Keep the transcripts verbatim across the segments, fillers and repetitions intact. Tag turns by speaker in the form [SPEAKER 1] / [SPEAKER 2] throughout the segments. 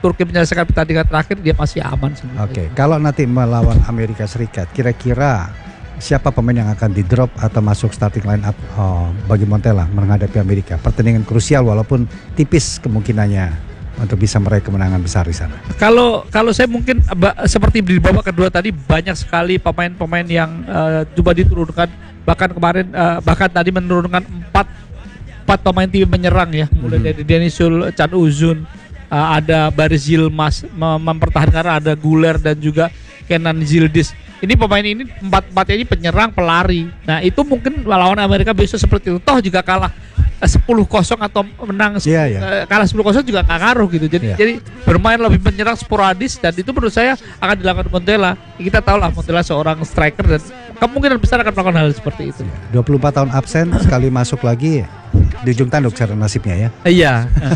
[SPEAKER 1] Turki menyelesaikan pertandingan terakhir, dia masih aman sebenarnya.
[SPEAKER 2] Oke, okay. Kalau nanti melawan Amerika Serikat, kira-kira siapa pemain yang akan di drop atau masuk starting line up oh, bagi Montella menghadapi Amerika? Pertandingan krusial walaupun tipis kemungkinannya untuk bisa meraih kemenangan besar di sana.
[SPEAKER 1] Kalau kalau saya mungkin ba, seperti di babak kedua tadi, banyak sekali pemain-pemain yang uh, coba diturunkan, bahkan kemarin uh, bahkan tadi menurunkan empat empat pemain tim menyerang ya, mulai mm-hmm. dari Denisul Can Uzun, uh, ada Baris Yilmaz mem- mempertahankan, ada Guler dan juga Kenan Yildiz. Ini pemain ini empat-empatnya ini penyerang pelari. Nah itu mungkin lawan Amerika bisa seperti itu. Toh juga kalah sepuluh kosong atau menang
[SPEAKER 2] yeah, yeah.
[SPEAKER 1] Uh, kalah sepuluh kosong juga nggak ngaruh gitu. Jadi yeah. jadi bermain lebih menyerang sporadis, dan itu menurut saya akan dilakukan Montella. Kita tahu lah Montella seorang striker dan kemungkinan besar akan melakukan hal seperti itu.
[SPEAKER 2] dua puluh empat tahun absen, sekali masuk lagi di ujung tanduk cara nasibnya ya.
[SPEAKER 1] Iya.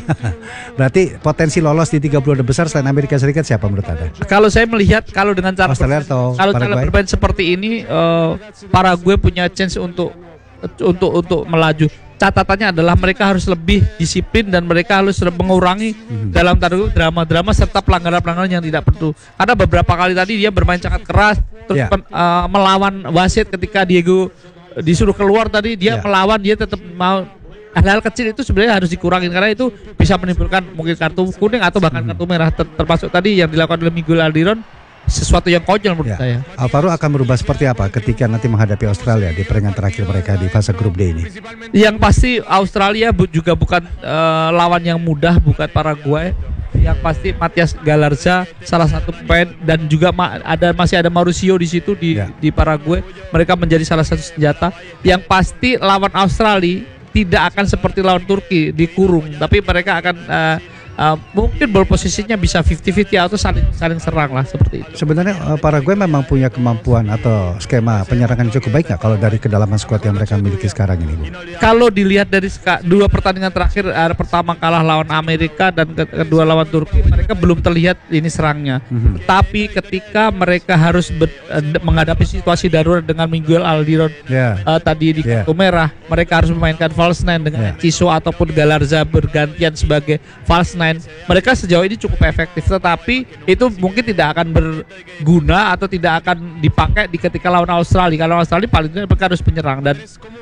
[SPEAKER 2] Berarti potensi lolos di tiga puluh besar selain Amerika Serikat siapa menurut Anda?
[SPEAKER 1] Kalau saya melihat kalau dengan cara
[SPEAKER 2] Australia atau
[SPEAKER 1] kalau cara bermain seperti ini, uh, Paraguay punya chance untuk untuk untuk melaju. Catatannya adalah mereka harus lebih disiplin dan mereka harus mengurangi mm-hmm. dalam tanda drama-drama serta pelanggaran-pelanggaran yang tidak perlu. Karena beberapa kali tadi dia bermain sangat keras, terus yeah. pen, uh, melawan wasit ketika Diego disuruh keluar tadi, dia yeah. melawan, dia tetap mau. Hal-hal kecil itu sebenarnya harus dikurangin karena itu bisa menimbulkan mungkin kartu kuning atau bahkan mm-hmm. kartu merah. Ter- termasuk tadi yang dilakukan oleh Miguel Aldiron, sesuatu yang konyol menurut ya. saya.
[SPEAKER 2] Alvaro akan berubah seperti apa ketika nanti menghadapi Australia di pertandingan terakhir mereka di fase grup D ini?
[SPEAKER 1] Yang pasti Australia bu- juga bukan uh, lawan yang mudah, bukan Paraguay. Yang pasti Matias Galarza salah satu pemain, dan juga ma- ada masih ada Mauricio di situ di ya. di Paraguay. Mereka menjadi salah satu senjata. Yang pasti lawan Australia tidak akan seperti lawan Turki dikurung, tapi mereka akan uh, Uh, mungkin ball posisinya bisa lima puluh lima puluh atau saling saling serang lah seperti itu.
[SPEAKER 2] Sebenarnya uh, Paraguay memang punya kemampuan atau skema penyerangan yang cukup baik nggak kalau dari kedalaman skuad yang mereka miliki sekarang ini, Bu?
[SPEAKER 1] Kalau dilihat dari ska, dua pertandingan terakhir, uh, pertama kalah lawan Amerika dan ke- kedua lawan Turki, mereka belum terlihat ini serangnya. Mm-hmm. Tapi ketika mereka harus ber- uh, menghadapi situasi darurat dengan Miguel Aldiron yeah. uh, tadi di kartu yeah. merah, mereka harus memainkan false nine dengan yeah. Ciso ataupun Galarza bergantian sebagai false nine. Mereka sejauh ini cukup efektif, tetapi itu mungkin tidak akan berguna atau tidak akan dipakai di ketika lawan Australia. Kalau Australia paling tidak mereka harus menyerang, dan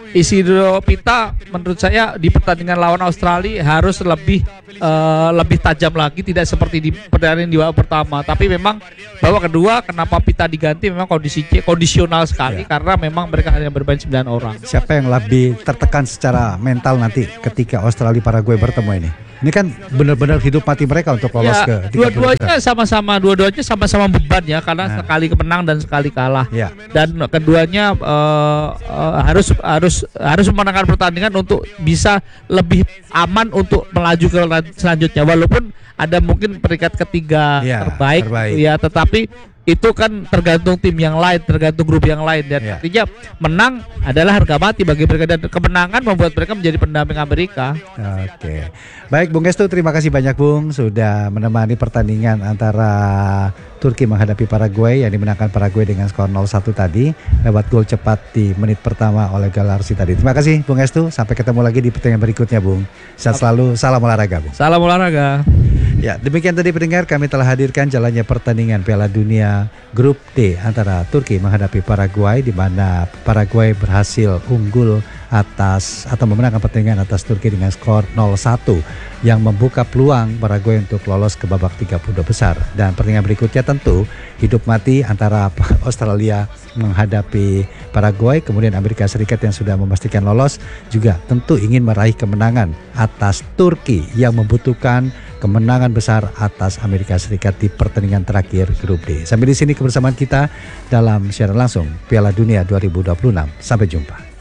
[SPEAKER 1] Isidro Pita menurut saya di pertandingan lawan Australia harus lebih uh, lebih tajam lagi, tidak seperti di pertandingan di babak pertama. Tapi memang babak kedua kenapa Pita diganti memang kondisi kondisional sekali ya. Karena memang mereka hanya bermain sembilan orang.
[SPEAKER 2] Siapa yang lebih tertekan secara mental nanti ketika Australia Paraguay bertemu ini? Ini kan benar-benar hidup mati mereka untuk lolos
[SPEAKER 1] ya,
[SPEAKER 2] ke
[SPEAKER 1] dua-duanya sama-sama dua-duanya sama-sama beban ya, karena nah. sekali kemenang dan sekali kalah. Ya. Dan keduanya uh, uh, harus harus harus memenangkan pertandingan untuk bisa lebih aman untuk melaju ke selanjutnya, walaupun ada mungkin peringkat ketiga ya, terbaik, terbaik ya, tetapi itu kan tergantung tim yang lain, tergantung grup yang lain, dan yeah. artinya menang adalah harga mati bagi mereka, dan kemenangan membuat mereka menjadi pendamping Amerika.
[SPEAKER 2] Oke, baik Bung Gestu, terima kasih banyak Bung sudah menemani pertandingan antara Turki menghadapi Paraguay yang dimenangkan Paraguay dengan skor nol satu tadi lewat gol cepat di menit pertama oleh Galarza tadi. Terima kasih Bung Gestu, sampai ketemu lagi di pertandingan berikutnya Bung. Sehat selalu, salam olahraga Bung.
[SPEAKER 1] Salam olahraga.
[SPEAKER 2] Ya, demikian tadi pendengar, kami telah hadirkan jalannya pertandingan Piala Dunia Grup D antara Turki menghadapi Paraguay, di mana Paraguay berhasil unggul atas atau memenangkan pertandingan atas Turki dengan skor nol satu yang membuka peluang Paraguay untuk lolos ke babak tiga puluh dua besar. Dan pertandingan berikutnya tentu hidup mati antara Australia menghadapi Paraguay, kemudian Amerika Serikat yang sudah memastikan lolos juga tentu ingin meraih kemenangan atas Turki yang membutuhkan kemenangan besar atas Amerika Serikat di pertandingan terakhir Grup D. Sampai di sini kebersamaan kita dalam siaran langsung Piala Dunia dua ribu dua puluh enam. Sampai jumpa.